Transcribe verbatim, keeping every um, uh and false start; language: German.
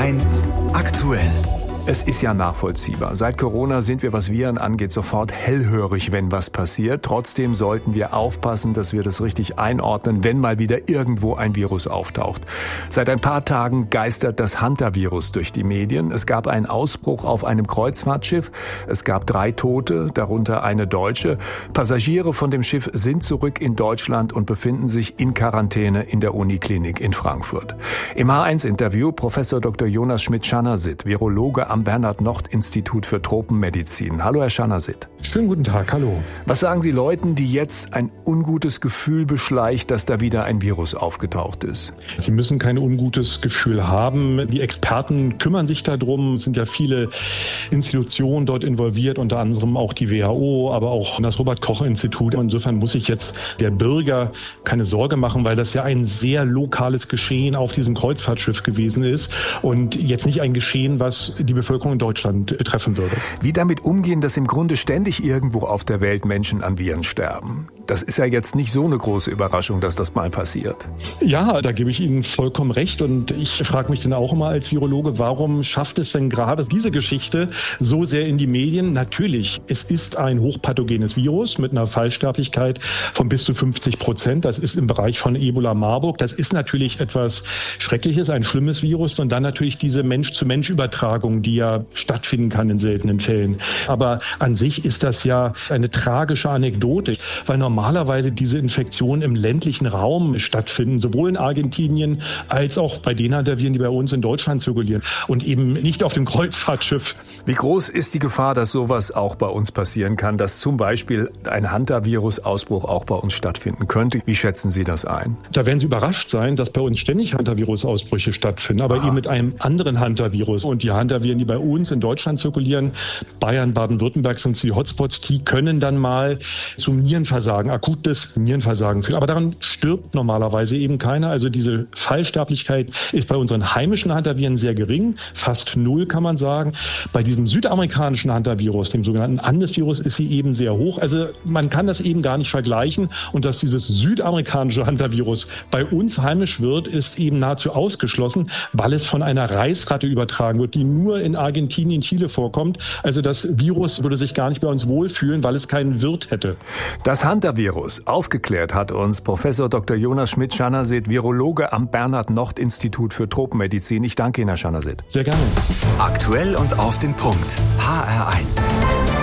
eins aktuell. Es ist ja nachvollziehbar. Seit Corona sind wir, was Viren angeht, sofort hellhörig, wenn was passiert. Trotzdem sollten wir aufpassen, dass wir das richtig einordnen, wenn mal wieder irgendwo ein Virus auftaucht. Seit ein paar Tagen geistert das Hantavirus durch die Medien. Es gab einen Ausbruch auf einem Kreuzfahrtschiff. Es gab drei Tote, darunter eine Deutsche. Passagiere von dem Schiff sind zurück in Deutschland und befinden sich in Quarantäne in der Uniklinik in Frankfurt. Im H eins Interview Professor Doktor Jonas Schmidt-Schanasit, Virologe am Bernhard-Nocht-Institut für Tropenmedizin. Hallo, Herr Schanasit. Schönen guten Tag, hallo. Was sagen Sie Leuten, die jetzt ein ungutes Gefühl beschleicht, dass da wieder ein Virus aufgetaucht ist? Sie müssen kein ungutes Gefühl haben. Die Experten kümmern sich darum. Es sind ja viele Institutionen dort involviert, unter anderem auch die W H O, aber auch das Robert-Koch-Institut. Insofern muss sich jetzt der Bürger keine Sorge machen, weil das ja ein sehr lokales Geschehen auf diesem Kreuzfahrtschiff gewesen ist und jetzt nicht ein Geschehen, was die Bevölkerung in Deutschland treffen würde. Wie damit umgehen, dass im Grunde ständig irgendwo auf der Welt Menschen an Viren sterben? Das ist ja jetzt nicht so eine große Überraschung, dass das mal passiert. Ja, da gebe ich Ihnen vollkommen recht. Und ich frage mich dann auch immer als Virologe, warum schafft es denn gerade diese Geschichte so sehr in die Medien? Natürlich, es ist ein hochpathogenes Virus mit einer Fallsterblichkeit von bis zu fünfzig Prozent. Das ist im Bereich von Ebola Marburg. Das ist natürlich etwas Schreckliches, ein schlimmes Virus. Und dann natürlich diese Mensch-zu-Mensch-Übertragung, die ja stattfinden kann in seltenen Fällen. Aber an sich ist das ja eine tragische Anekdote, weil normalerweise diese Infektionen im ländlichen Raum stattfinden, sowohl in Argentinien als auch bei den Hantaviren, die bei uns in Deutschland zirkulieren und eben nicht auf dem Kreuzfahrtschiff. Wie groß ist die Gefahr, dass sowas auch bei uns passieren kann, dass zum Beispiel ein Hantavirus-Ausbruch auch bei uns stattfinden könnte? Wie schätzen Sie das ein? Da werden Sie überrascht sein, dass bei uns ständig Hantavirus-Ausbrüche stattfinden, aber Aha. eben mit einem anderen Hantavirus. Und die Hantaviren, die bei uns in Deutschland zirkulieren, Bayern, Baden-Württemberg sind die Hotspots, die können dann mal zum Nierenversagen, akutes Nierenversagen führen. Aber daran stirbt normalerweise eben keiner. Also diese Fallsterblichkeit ist bei unseren heimischen Hantaviren sehr gering, fast null kann man sagen. Bei diesem südamerikanischen Hantavirus, dem sogenannten Andes-Virus, ist sie eben sehr hoch. Also man kann das eben gar nicht vergleichen. Und dass dieses südamerikanische Hantavirus bei uns heimisch wird, ist eben nahezu ausgeschlossen, weil es von einer Reisratte übertragen wird, die nur in Argentinien, Chile vorkommt. Also das Virus würde sich gar nicht bei uns wohlfühlen, weil es keinen Wirt hätte. Das Hantavirus aufgeklärt hat uns Professor Doktor Jonas Schmidt-Schanasit, Virologe am Bernhard-Nocht-Institut für Tropenmedizin. Ich danke Ihnen, Herr Schanasit. Sehr gerne. Aktuell und auf den Punkt. H R eins.